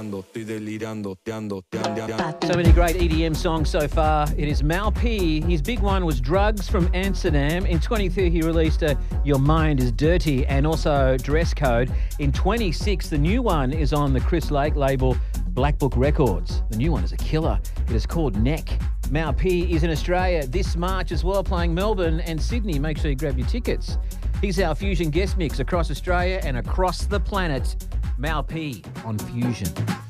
So many great EDM songs so far. It is Mal P. His big one was Drugs from Amsterdam. In 23, he released Your Mind is Dirty and also Dress Code. In 26, the new one is on the Chris Lake label Black Book Records. The new one is a killer. It is called Neck. Mal P is in Australia this March as well, playing Melbourne and Sydney. Make sure you grab your tickets. He's our Fusion guest mix across Australia and across the planet. Mal P on Fusion.